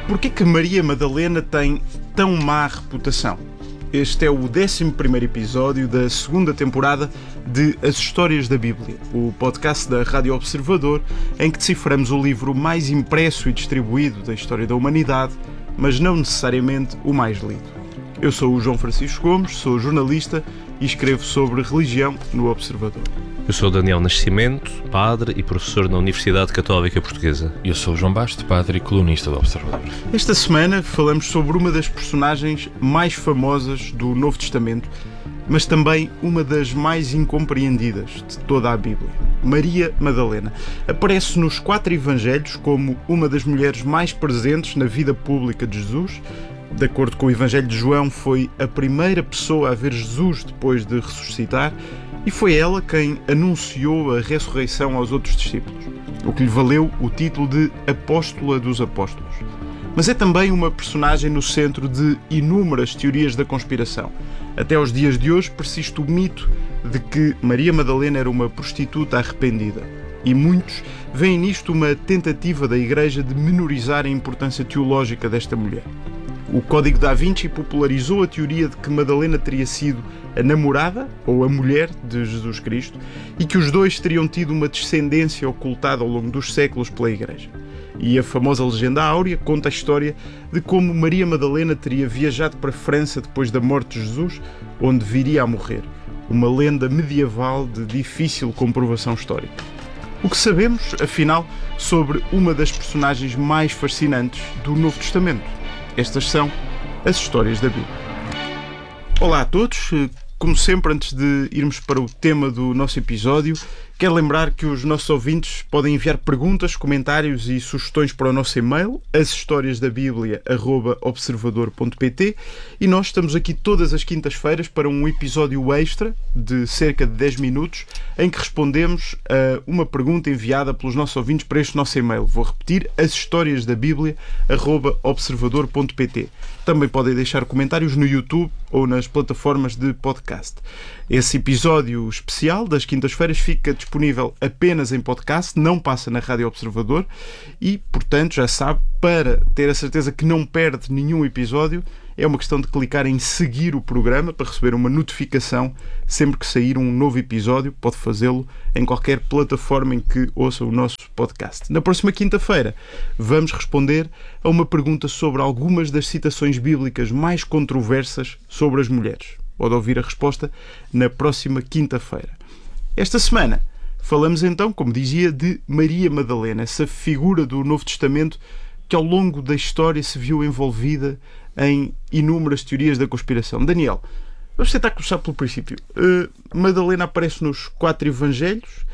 Porquê que Maria Madalena tem tão má reputação? Este é o 11º episódio da segunda temporada de As Histórias da Bíblia, o podcast da Rádio Observador, em que deciframos o livro mais impresso e distribuído da história da humanidade, mas não necessariamente o mais lido. Eu sou o João Francisco Gomes, sou jornalista e escrevo sobre religião no Observador. Eu sou o Daniel Nascimento, padre e professor na Universidade Católica Portuguesa. E eu sou o João Basto, padre e colunista do Observador. Esta semana falamos sobre uma das personagens mais famosas do Novo Testamento, mas também uma das mais incompreendidas de toda a Bíblia. Maria Madalena aparece nos 4 evangelhos como uma das mulheres mais presentes na vida pública de Jesus. De acordo com o Evangelho de João, foi a primeira pessoa a ver Jesus depois de ressuscitar e foi ela quem anunciou a ressurreição aos outros discípulos, o que lhe valeu o título de Apóstola dos Apóstolos. Mas é também uma personagem no centro de inúmeras teorias da conspiração. Até aos dias de hoje persiste o mito de que Maria Madalena era uma prostituta arrependida. E muitos veem nisto uma tentativa da Igreja de menorizar a importância teológica desta mulher. O Código da Vinci popularizou a teoria de que Madalena teria sido a namorada ou a mulher de Jesus Cristo e que os dois teriam tido uma descendência ocultada ao longo dos séculos pela Igreja. E a famosa legenda áurea conta a história de como Maria Madalena teria viajado para a França depois da morte de Jesus, onde viria a morrer. Uma lenda medieval de difícil comprovação histórica. O que sabemos, afinal, sobre uma das personagens mais fascinantes do Novo Testamento? Estas são as histórias da Bíblia. Olá a todos. Como sempre, antes de irmos para o tema do nosso episódio, quero lembrar que os nossos ouvintes podem enviar perguntas, comentários e sugestões para o nosso e-mail, ashistoriasdabiblia@observador.pt, e nós estamos aqui todas as quintas-feiras para um episódio extra de cerca de 10 minutos em que respondemos a uma pergunta enviada pelos nossos ouvintes para este nosso e-mail. Vou repetir, ashistoriasdabiblia@observador.pt. Também podem deixar comentários no YouTube ou nas plataformas de podcast. Esse episódio especial das quintas-feiras fica disponível apenas em podcast, não passa na Rádio Observador e, portanto, já sabe, para ter a certeza que não perde nenhum episódio, é uma questão de clicar em seguir o programa para receber uma notificação sempre que sair um novo episódio. Pode fazê-lo em qualquer plataforma em que ouça o nosso podcast. Na próxima quinta-feira vamos responder a uma pergunta sobre algumas das citações bíblicas mais controversas sobre as mulheres. Pode ouvir a resposta na próxima quinta-feira. Esta semana falamos então, como dizia, de Maria Madalena, essa figura do Novo Testamento que ao longo da história se viu envolvida em inúmeras teorias da conspiração. Daniel, vamos tentar começar pelo princípio. Madalena aparece nos 4 evangelhos,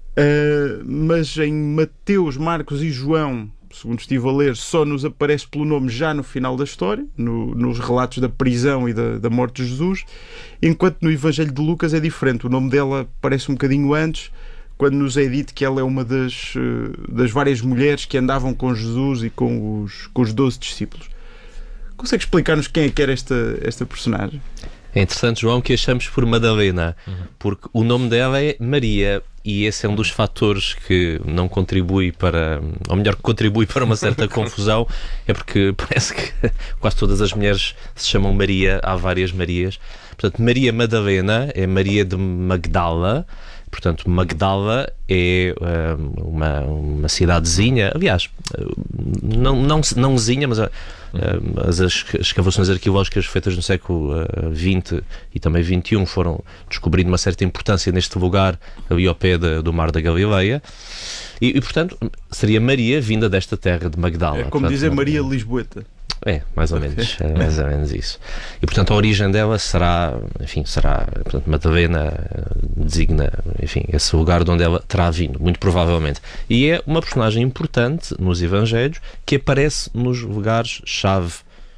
mas em Mateus, Marcos e João, segundo estive a ler, só nos aparece pelo nome já no final da história, nos relatos da prisão e da morte de Jesus, enquanto no Evangelho de Lucas é diferente. O nome dela aparece um bocadinho antes, quando nos é dito que ela é uma das várias mulheres que andavam com Jesus e com os 12 discípulos. Consegue explicar-nos quem é que era esta personagem? É interessante, João, que achamos por Madalena, porque o nome dela é Maria e esse é um dos fatores que não contribui para, ou melhor, que contribui para uma certa confusão, é porque parece que quase todas as mulheres se chamam Maria, há várias Marias. Portanto, Maria Madalena é Maria de Magdala. Portanto, Magdala é uma cidadezinha, aliás, nãozinha, mas as escavações arqueológicas feitas no século XX e também XXI foram descobrindo uma certa importância neste lugar, ali ao pé do Mar da Galileia. E portanto, seria Maria vinda desta terra de Magdala. É como dizer Maria Lisboeta. É, mais ou menos, é mais ou menos isso. E portanto a origem dela será, portanto, Madalena designa, esse lugar de onde ela terá vindo, muito provavelmente. E é uma personagem importante nos Evangelhos que aparece nos lugares-chave,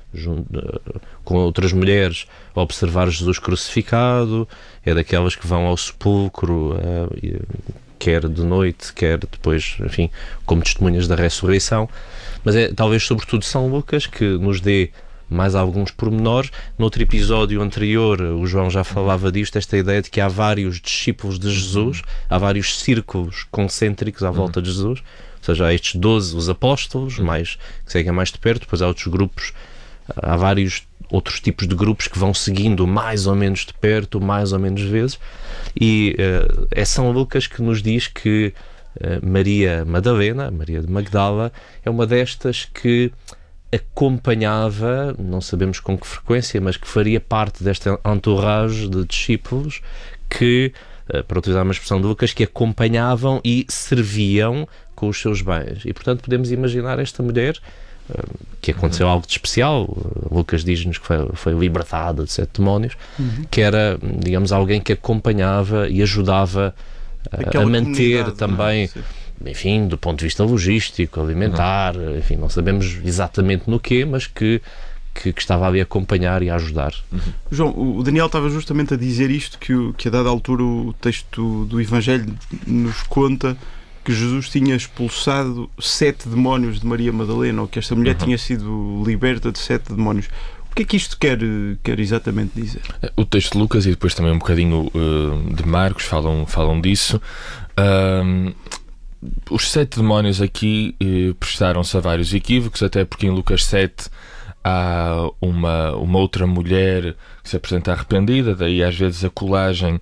com outras mulheres, a observar Jesus crucificado, é daquelas que vão ao sepulcro, quer de noite, quer depois, como testemunhas da ressurreição. Mas é talvez sobretudo São Lucas que nos dê mais alguns pormenores. No outro episódio anterior, o João já falava disto, esta ideia de que há vários discípulos de Jesus, há vários círculos concêntricos à volta de Jesus, ou seja, há estes 12, os apóstolos, que seguem mais de perto, depois há outros grupos, há vários outros tipos de grupos que vão seguindo mais ou menos de perto, mais ou menos vezes, e é São Lucas que nos diz que Maria Madalena, Maria de Magdala, é uma destas que acompanhava, não sabemos com que frequência, mas que faria parte desta entourage de discípulos que, para utilizar uma expressão de Lucas, que acompanhavam e serviam com os seus bens. E, portanto, podemos imaginar esta mulher que aconteceu algo de especial. Lucas diz-nos que foi libertada de 7 demónios, que era, digamos, alguém que acompanhava e ajudava a manter também, enfim, do ponto de vista logístico, alimentar, enfim, não sabemos exatamente no quê, mas que estava ali a acompanhar e a ajudar. João, o Daniel estava justamente a dizer isto, que a dada altura o texto do Evangelho nos conta que Jesus tinha expulsado 7 demónios de Maria Madalena, ou que esta mulher tinha sido liberta de 7 demónios. O que é que isto quer exatamente dizer? O texto de Lucas e depois também um bocadinho de Marcos falam disso. Os 7 demónios aqui prestaram-se a vários equívocos, até porque em Lucas 7 há uma outra mulher que se apresenta arrependida, daí às vezes a colagem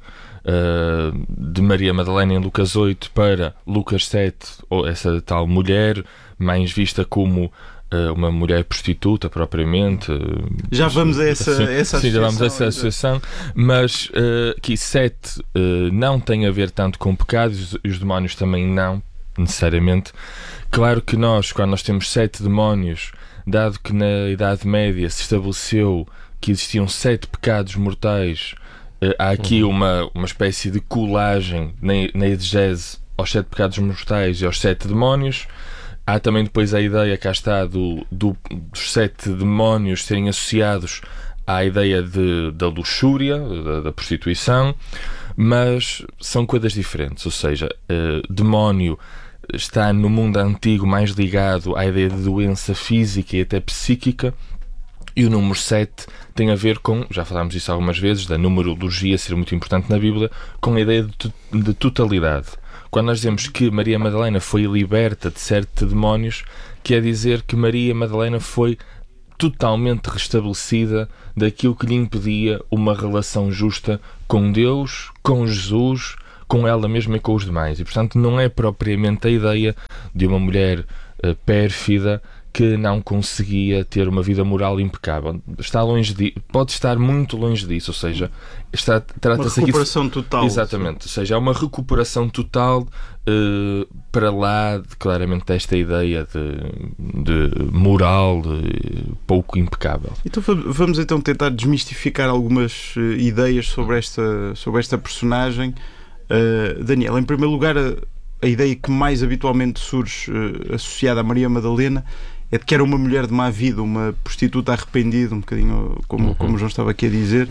de Maria Madalena em Lucas 8 para Lucas 7, ou essa tal mulher, mais vista como uma mulher prostituta propriamente. Já vamos a essa associação. Sim, já vamos a essa associação, mas aqui 7 não tem a ver tanto com pecados, e os demónios também não, necessariamente. Claro que quando nós temos 7 demónios, dado que na Idade Média se estabeleceu que existiam 7 pecados mortais, há aqui uma espécie de colagem na exegese aos 7 pecados mortais e aos 7 demónios. Há também depois a ideia, cá está, dos 7 demónios serem associados à ideia da luxúria, da prostituição, mas são coisas diferentes. Ou seja, demónio está no mundo antigo mais ligado à ideia de doença física e até psíquica, e o número 7 tem a ver com, já falámos disso algumas vezes, da numerologia ser muito importante na Bíblia, com a ideia de totalidade. Quando nós dizemos que Maria Madalena foi liberta de 7 demónios, quer dizer que Maria Madalena foi totalmente restabelecida daquilo que lhe impedia uma relação justa com Deus, com Jesus, com ela mesma e com os demais. E, portanto, não é propriamente a ideia de uma mulher pérfida que não conseguia ter uma vida moral impecável. Está longe pode estar muito longe disso, ou seja, trata-se uma recuperação total. Exatamente, ou seja, há uma recuperação total para lá, claramente, desta ideia de moral pouco impecável. Então vamos então tentar desmistificar algumas ideias sobre esta personagem. Daniel, em primeiro lugar, a ideia que mais habitualmente surge associada a Maria Madalena é de que era uma mulher de má vida, uma prostituta arrependida, um bocadinho como o João estava aqui a dizer,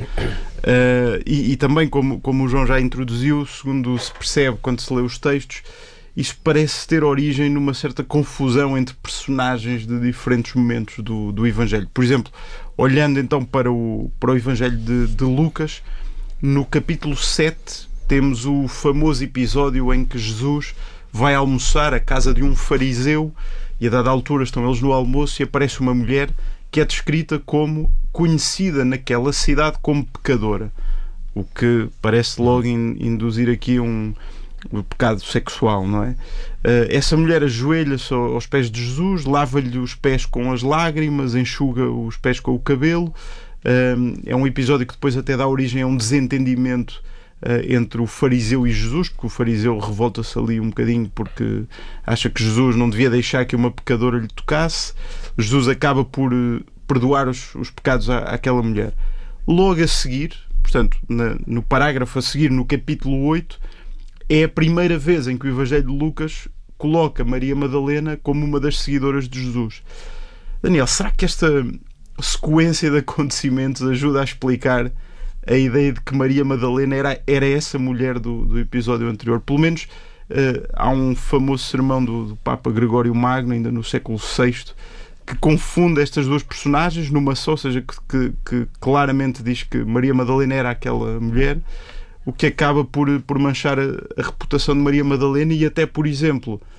e também como o João já introduziu, segundo se percebe quando se lê os textos, isto parece ter origem numa certa confusão entre personagens de diferentes momentos do Evangelho. Por exemplo, olhando então para o Evangelho de Lucas, no capítulo 7 temos o famoso episódio em que Jesus vai almoçar à casa de um fariseu, e a dada altura estão eles no almoço e aparece uma mulher que é descrita como conhecida naquela cidade como pecadora, o que parece logo induzir aqui um pecado sexual, não é? Essa mulher ajoelha-se aos pés de Jesus, lava-lhe os pés com as lágrimas, enxuga os pés com o cabelo. É um episódio que depois até dá origem a um desentendimento entre o fariseu e Jesus, porque o fariseu revolta-se ali um bocadinho porque acha que Jesus não devia deixar que uma pecadora lhe tocasse. Jesus acaba por perdoar os pecados àquela mulher. Logo a seguir, portanto, no parágrafo a seguir, no capítulo 8, é a primeira vez em que o Evangelho de Lucas coloca Maria Madalena como uma das seguidoras de Jesus. Daniel, será que esta sequência de acontecimentos ajuda a explicar a ideia de que Maria Madalena era essa mulher do episódio anterior? Pelo menos há um famoso sermão do Papa Gregório Magno, ainda no século VI, que confunde estas duas personagens numa só, ou seja, que claramente diz que Maria Madalena era aquela mulher, o que acaba por manchar a reputação de Maria Madalena e até, por exemplo,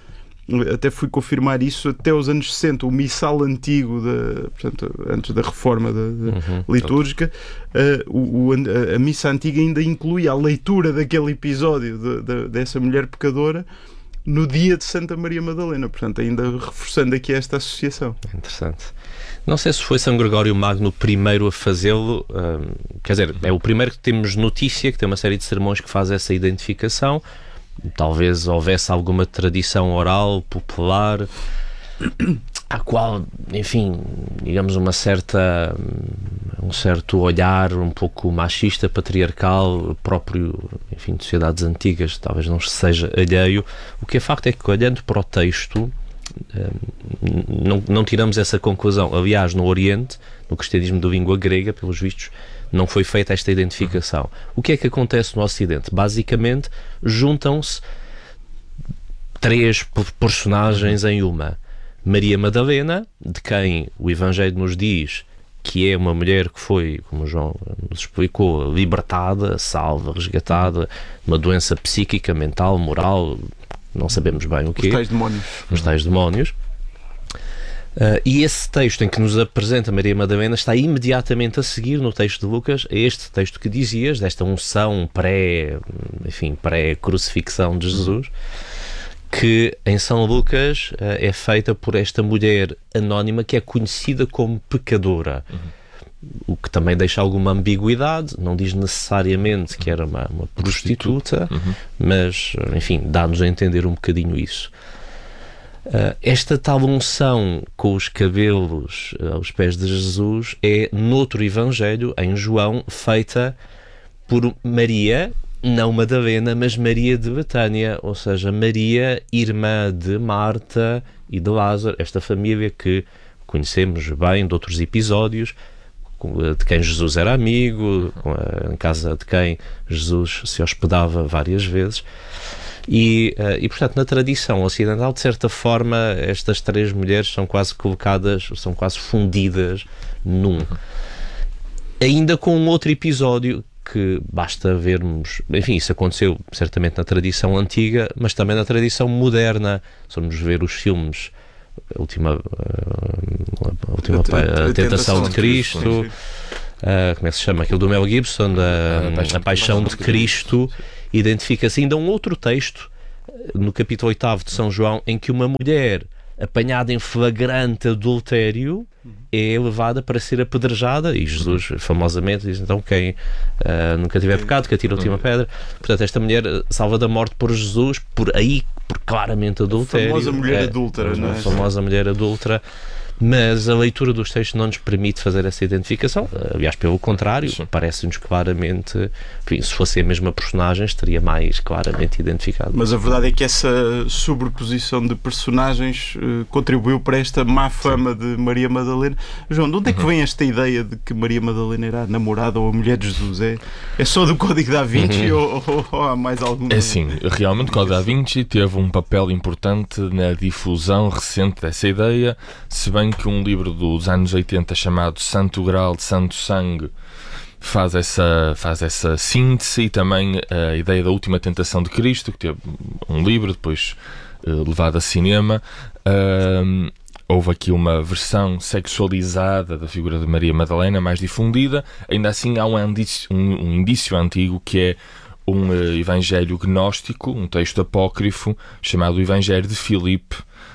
até fui confirmar isso, até os anos 60, o missal antigo, portanto, antes da reforma litúrgica, a missa antiga ainda incluía a leitura daquele episódio dessa mulher pecadora no dia de Santa Maria Madalena, portanto, ainda reforçando aqui esta associação. Interessante. Não sei se foi São Gregório Magno o primeiro a fazê-lo, quer dizer, é o primeiro que temos notícia, que tem uma série de sermões que faz essa identificação. Talvez houvesse alguma tradição oral, popular, à qual, enfim, digamos, um certo olhar um pouco machista, patriarcal, próprio, enfim, de sociedades antigas, talvez não seja alheio. O que é facto é que, olhando para o texto, não tiramos essa conclusão. Aliás, no Oriente, no cristianismo de língua grega, pelos vistos, não foi feita esta identificação. O que é que acontece no Ocidente? Basicamente, juntam-se 3 personagens em uma. Maria Madalena, de quem o Evangelho nos diz que é uma mulher que foi, como o João nos explicou, libertada, salva, resgatada, uma doença psíquica, mental, moral, não sabemos bem o quê. Os tais demónios. E esse texto em que nos apresenta Maria Madalena está imediatamente a seguir no texto de Lucas, a este texto que dizias, desta unção pré-crucifixão de Jesus, que em São Lucas é feita por esta mulher anónima que é conhecida como pecadora. O que também deixa alguma ambiguidade, não diz necessariamente que era uma prostituta, mas, enfim, dá-nos a entender um bocadinho isso. Esta tal unção com os cabelos aos pés de Jesus é, noutro Evangelho, em João, feita por Maria, não Madalena, mas Maria de Betânia, ou seja, Maria, irmã de Marta e de Lázaro, esta família que conhecemos bem de outros episódios, de quem Jesus era amigo, em casa de quem Jesus se hospedava várias vezes. E, portanto, na tradição ocidental, de certa forma, estas 3 mulheres são quase colocadas, são quase fundidas num. Ainda com um outro episódio que basta vermos, enfim, isso aconteceu certamente na tradição antiga, mas também na tradição moderna. Se formos ver os filmes, a Tentação de Cristo, como é que se chama? Aquilo do Mel Gibson, a Paixão de Cristo. Identifica-se ainda um outro texto no capítulo 8 de São João em que uma mulher apanhada em flagrante adultério é levada para ser apedrejada e Jesus famosamente diz então quem nunca tiver pecado que atire a última pedra. Portanto, esta mulher salva da morte por Jesus por claramente adultério. A famosa mulher adúltera, não é? A famosa mulher adúltera. Mas a leitura dos textos não nos permite fazer essa identificação. Aliás, pelo contrário, parece-nos claramente, enfim, se fosse a mesma personagem, estaria mais claramente identificado. Mas a verdade é que essa sobreposição de personagens contribuiu para esta má fama de Maria Madalena. João, de onde é que vem esta ideia de que Maria Madalena era a namorada ou a mulher de Jesus? É só do Código da Vinci ou há mais algum? É sim, realmente o Código da Vinci teve um papel importante na difusão recente dessa ideia, se bem que um livro dos anos 80 chamado Santo Graal de Santo Sangue faz essa síntese, e também a ideia da Última Tentação de Cristo, que teve um livro depois levado a cinema. Houve aqui uma versão sexualizada da figura de Maria Madalena mais difundida. Ainda assim há um indício antigo que é um evangelho gnóstico, um texto apócrifo chamado Evangelho de Filipe,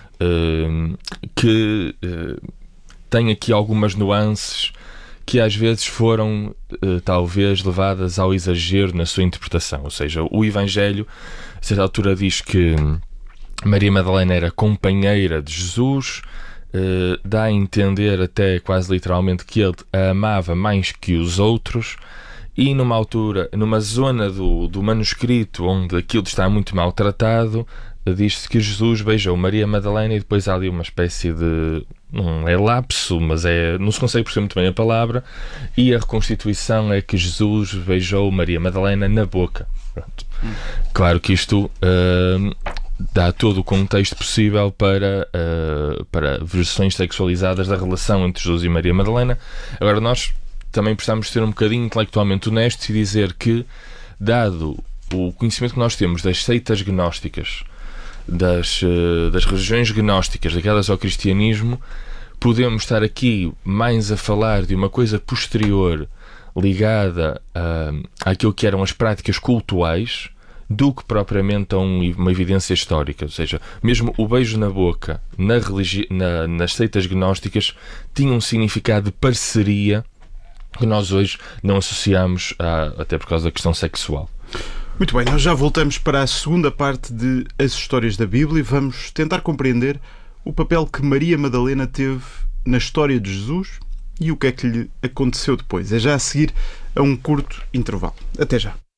que tem aqui algumas nuances que às vezes foram talvez levadas ao exagero na sua interpretação. Ou seja, o Evangelho a certa altura diz que Maria Madalena era companheira de Jesus, dá a entender até quase literalmente que ele a amava mais que os outros, e numa altura, numa zona do manuscrito onde aquilo está muito maltratado, diz-se que Jesus beijou Maria Madalena, e depois há ali uma espécie de... não é lapso, mas não se consegue perceber muito bem a palavra, e a reconstituição é que Jesus beijou Maria Madalena na boca. Pronto. Claro que isto dá todo o contexto possível para versões sexualizadas da relação entre Jesus e Maria Madalena. Agora, nós também precisamos ser um bocadinho intelectualmente honestos e dizer que, dado o conhecimento que nós temos das seitas gnósticas, das religiões gnósticas, ligadas ao cristianismo, podemos estar aqui mais a falar de uma coisa posterior ligada àquilo que eram as práticas cultuais do que propriamente a uma evidência histórica. Ou seja, mesmo o beijo na boca nas seitas gnósticas tinha um significado de parceria que nós hoje não associamos até por causa da questão sexual. Muito bem, nós já voltamos para a segunda parte de As Histórias da Bíblia e vamos tentar compreender o papel que Maria Madalena teve na história de Jesus e o que é que lhe aconteceu depois. É já a seguir a um curto intervalo. Até já.